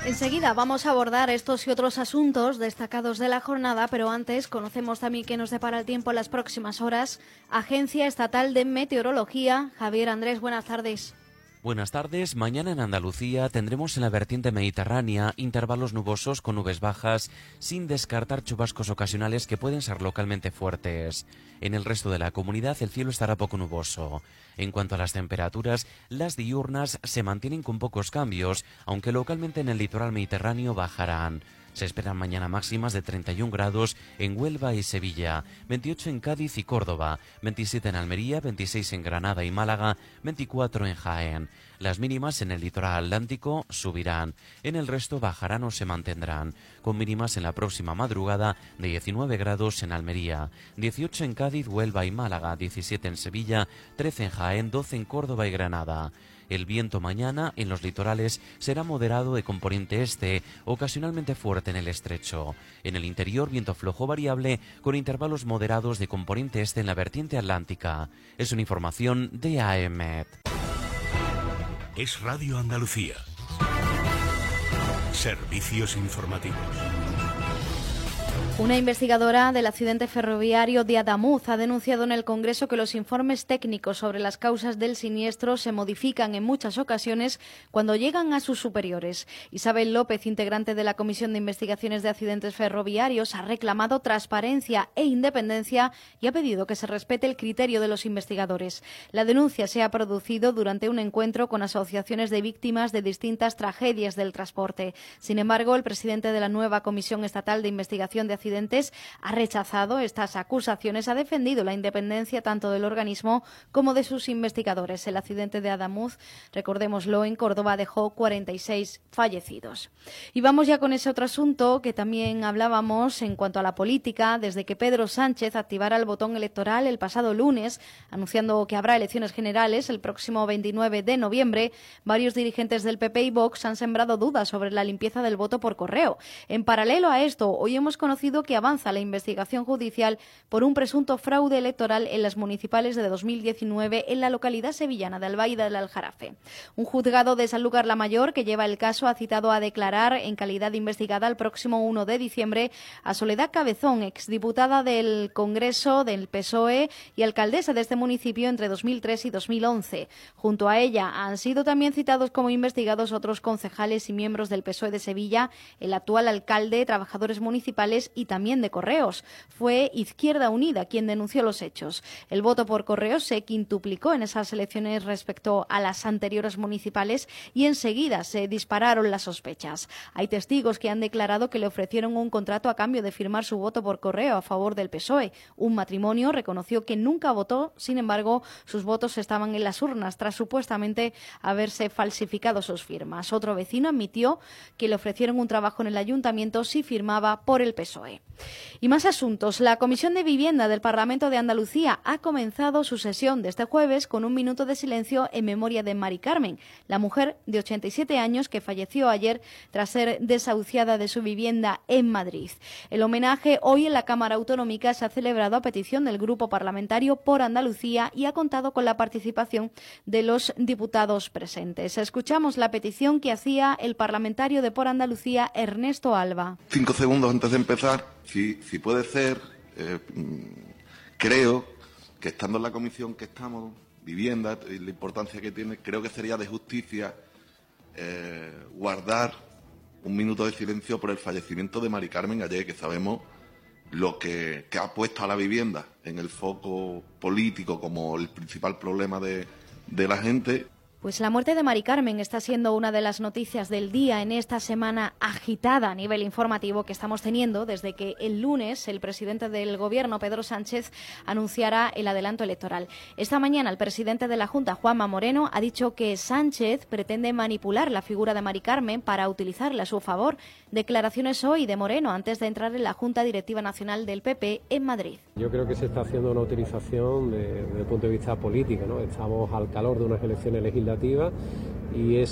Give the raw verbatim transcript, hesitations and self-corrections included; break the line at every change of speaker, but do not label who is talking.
Enseguida vamos a abordar estos y otros asuntos destacados de la jornada, pero antes conocemos también qué nos depara el tiempo en las próximas horas. Agencia Estatal de Meteorología. Javier Andrés, buenas tardes.
Buenas tardes. Mañana en Andalucía tendremos en la vertiente mediterránea intervalos nubosos con nubes bajas, sin descartar chubascos ocasionales que pueden ser localmente fuertes. En el resto de la comunidad el cielo estará poco nuboso. En cuanto a las temperaturas, las diurnas se mantienen con pocos cambios, aunque localmente en el litoral mediterráneo bajarán. Se esperan mañana máximas de treinta y un grados en Huelva y Sevilla, veintiocho en Cádiz y Córdoba, veintisiete en Almería, veintiséis en Granada y Málaga, veinticuatro en Jaén. Las mínimas en el litoral atlántico subirán, en el resto bajarán o se mantendrán, con mínimas en la próxima madrugada de diecinueve grados en Almería, dieciocho en Cádiz, Huelva y Málaga, diecisiete en Sevilla, trece en Jaén, doce en Córdoba y Granada. El viento mañana en los litorales será moderado de componente este, ocasionalmente fuerte en el estrecho. En el interior, viento flojo variable con intervalos moderados de componente este en la vertiente atlántica. Es una información de A E M E T.
Es Radio Andalucía. Servicios informativos.
Una investigadora del accidente ferroviario de Adamuz ha denunciado en el Congreso que los informes técnicos sobre las causas del siniestro se modifican en muchas ocasiones cuando llegan a sus superiores. Isabel López, integrante de la Comisión de Investigaciones de Accidentes Ferroviarios, ha reclamado transparencia e independencia y ha pedido que se respete el criterio de los investigadores. La denuncia se ha producido durante un encuentro con asociaciones de víctimas de distintas tragedias del transporte. Sin embargo, el presidente de la nueva Comisión Estatal de Investigación de Accidentes ha rechazado estas acusaciones, ha defendido la independencia tanto del organismo como de sus investigadores. El accidente de Adamuz, recordémoslo, en Córdoba dejó cuarenta y seis fallecidos. Y vamos ya con ese otro asunto que también hablábamos en cuanto a la política, desde que Pedro Sánchez activara el botón electoral el pasado lunes, anunciando que habrá elecciones generales el próximo veintinueve de noviembre, varios dirigentes del P P y Vox han sembrado dudas sobre la limpieza del voto por correo. En paralelo a esto, hoy hemos conocido que avanza la investigación judicial por un presunto fraude electoral en las municipales de dos mil diecinueve en la localidad sevillana de Albaida del Aljarafe. Un juzgado de Sanlúcar la Mayor, que lleva el caso, ha citado a declarar en calidad de investigada el próximo uno de diciembre a Soledad Cabezón, exdiputada del Congreso del P S O E y alcaldesa de este municipio entre dos mil tres y dos mil once. Junto a ella han sido también citados como investigados otros concejales y miembros del P S O E de Sevilla, el actual alcalde, trabajadores municipales y también de correos. Fue Izquierda Unida quien denunció los hechos. El voto por correo se quintuplicó en esas elecciones respecto a las anteriores municipales y enseguida se dispararon las sospechas. Hay testigos que han declarado que le ofrecieron un contrato a cambio de firmar su voto por correo a favor del P S O E. Un matrimonio reconoció que nunca votó, sin embargo, sus votos estaban en las urnas tras supuestamente haberse falsificado sus firmas. Otro vecino admitió que le ofrecieron un trabajo en el ayuntamiento si firmaba por el P S O E. Y más asuntos. La Comisión de Vivienda del Parlamento de Andalucía ha comenzado su sesión de este jueves con un minuto de silencio en memoria de Mari Carmen, la mujer de ochenta y siete años que falleció ayer tras ser desahuciada de su vivienda en Madrid. El homenaje hoy en la Cámara Autonómica se ha celebrado a petición del Grupo Parlamentario por Andalucía y ha contado con la participación de los diputados presentes. Escuchamos la petición que hacía el parlamentario de Por Andalucía, Ernesto Alba.
Cinco segundos antes de empezar. Si, si puede ser, eh, creo que estando en la comisión que estamos, vivienda, y la importancia que tiene, creo que sería de justicia eh, guardar un minuto de silencio por el fallecimiento de Mari Carmen ayer, que sabemos lo que, que ha puesto a la vivienda en el foco político como el principal problema de, de la gente.
Pues la muerte de Mari Carmen está siendo una de las noticias del día en esta semana agitada a nivel informativo que estamos teniendo desde que el lunes el presidente del Gobierno, Pedro Sánchez, anunciara el adelanto electoral. Esta mañana el presidente de la Junta, Juanma Moreno, ha dicho que Sánchez pretende manipular la figura de Mari Carmen para utilizarla a su favor. Declaraciones hoy de Moreno antes de entrar en la Junta Directiva Nacional del P P en Madrid.
Yo creo que se está haciendo una utilización de, desde el punto de vista político, ¿no? Estamos al calor de unas elecciones legislativas y es